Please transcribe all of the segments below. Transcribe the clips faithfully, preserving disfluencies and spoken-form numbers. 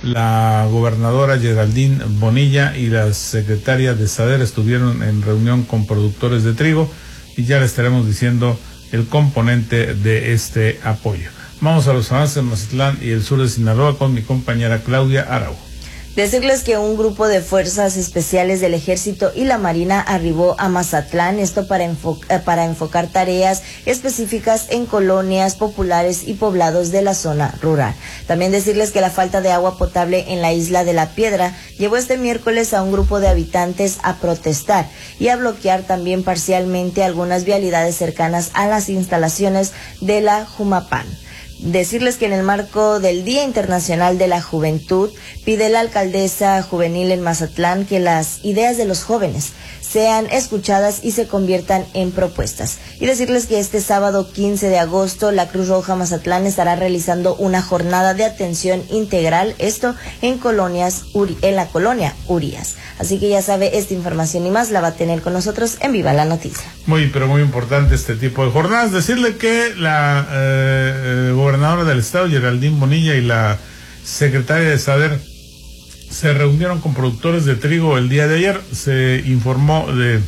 La gobernadora Geraldine Bonilla y la secretaria de SADER estuvieron en reunión con productores de trigo y ya le estaremos diciendo el componente de este apoyo. Vamos a los avances en Mazatlán y el sur de Sinaloa con mi compañera Claudia Araujo. Decirles que un grupo de fuerzas especiales del Ejército y la Marina arribó a Mazatlán, esto para, enfo para enfocar tareas específicas en colonias populares y poblados de la zona rural. También decirles que la falta de agua potable en la isla de La Piedra llevó este miércoles a un grupo de habitantes a protestar y a bloquear también parcialmente algunas vialidades cercanas a las instalaciones de la Jumapán. Decirles que en el marco del Día Internacional de la Juventud, pide la alcaldesa juvenil en Mazatlán que las ideas de los jóvenes sean escuchadas y se conviertan en propuestas. Y decirles que este sábado quince de agosto, la Cruz Roja Mazatlán estará realizando una jornada de atención integral, esto en colonias, en la colonia Urias. Así que ya sabe, esta información y más la va a tener con nosotros en Viva la Noticia. Muy, pero muy importante este tipo de jornadas. Decirle que la eh, gobernadora del estado, Geraldine Bonilla, y la secretaria de SADER se reunieron con productores de trigo el día de ayer. Se informó de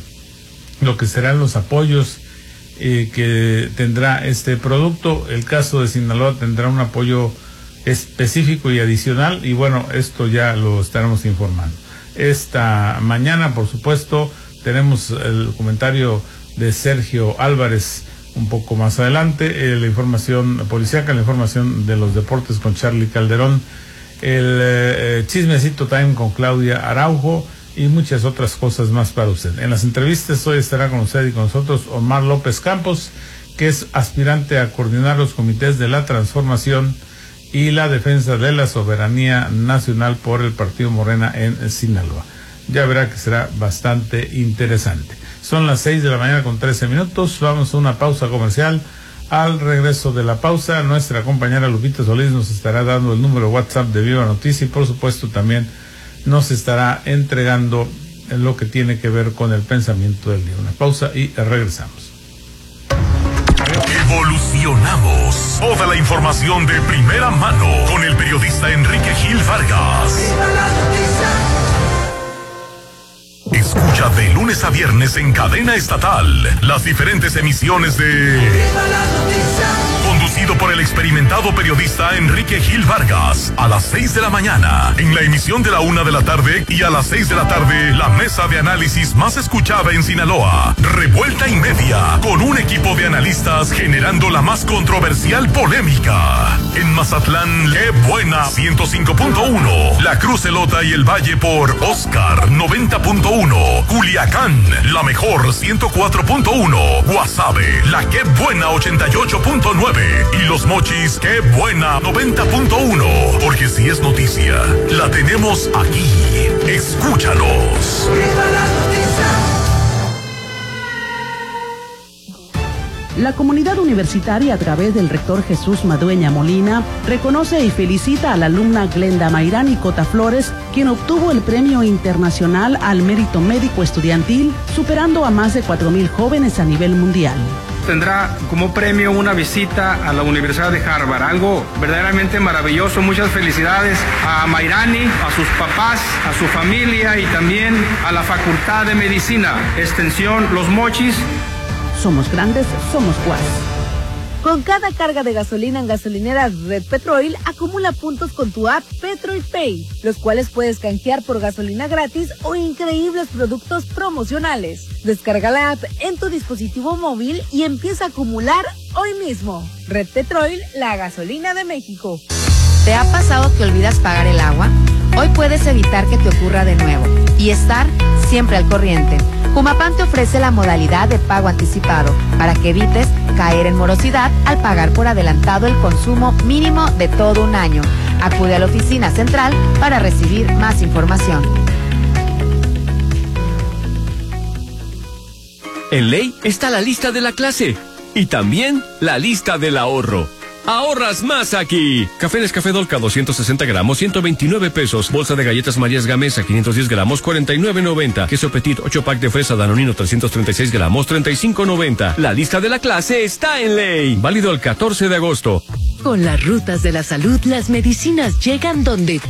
lo que serán los apoyos eh, que tendrá este producto. El caso de Sinaloa tendrá un apoyo específico y adicional, y bueno, esto ya lo estaremos informando. Esta mañana, por supuesto, tenemos el comentario de Sergio Álvarez un poco más adelante, eh, la información policíaca, la información de los deportes con Charlie Calderón, el eh, chismecito time con Claudia Araujo y muchas otras cosas más para usted. En las entrevistas hoy estará con usted y con nosotros Omar López Campos, que es aspirante a coordinar los comités de la transformación y la defensa de la soberanía nacional por el Partido Morena en Sinaloa. Ya verá que será bastante interesante. Son las seis de la mañana con trece minutos. Vamos a una pausa comercial. Al regreso de la pausa, nuestra compañera Lupita Solís nos estará dando el número WhatsApp de Viva Noticia y por supuesto también nos estará entregando lo que tiene que ver con el pensamiento del día. Una pausa y regresamos. Evolucionamos. Toda la información de primera mano con el periodista Enrique Gil Vargas. Escucha de lunes a viernes en cadena estatal las diferentes emisiones de Conducido por el experimentado periodista Enrique Gil Vargas, a las seis de la mañana, en la emisión de la una de la tarde, y a las seis de la tarde, la mesa de análisis más escuchada en Sinaloa, Revuelta y Media, con un equipo de analistas generando la más controversial polémica. En Mazatlán, qué buena, ciento cinco punto uno, La Cruz, Elota y el Valle por Oscar, noventa punto uno, Culiacán, la mejor, ciento cuatro punto uno, Guasave, la qué buena, ochenta y ocho punto nueve, y Los Mochis, qué buena, noventa punto uno, porque si es noticia, la tenemos aquí. Escúchanos. La comunidad universitaria, a través del rector Jesús Madueña Molina, reconoce y felicita a la alumna Glenda Mayrani Cota Flores, quien obtuvo el Premio Internacional al Mérito Médico Estudiantil, superando a más de cuatro mil jóvenes a nivel mundial. Tendrá como premio una visita a la Universidad de Harvard, algo verdaderamente maravilloso. Muchas felicidades a Mayrani, a sus papás, a su familia y también a la Facultad de Medicina, Extensión Los Mochis. Somos grandes, somos Guas. Con cada carga de gasolina en gasolineras Red Petrol, acumula puntos con tu app Petrol Pay, los cuales puedes canjear por gasolina gratis o increíbles productos promocionales. Descarga la app en tu dispositivo móvil y empieza a acumular hoy mismo. Red Petrol, la gasolina de México. ¿Te ha pasado que olvidas pagar el agua? Hoy puedes evitar que te ocurra de nuevo y estar siempre al corriente. Jumapán te ofrece la modalidad de pago anticipado para que evites caer en morosidad al pagar por adelantado el consumo mínimo de todo un año. Acude a la oficina central para recibir más información. En Ley está la lista de la clase y también la lista del ahorro. ¡Ahorras más aquí! Café Nescafé Dolca, doscientos sesenta gramos, ciento veintinueve pesos. Bolsa de galletas Marías Gamesa, quinientos diez gramos, cuarenta y nueve noventa. Queso Petit, ocho pack de fresa Danonino, trescientos treinta y seis gramos, treinta y cinco noventa. La lista de la clase está en Ley. Válido el catorce de agosto. Con las rutas de la salud, las medicinas llegan donde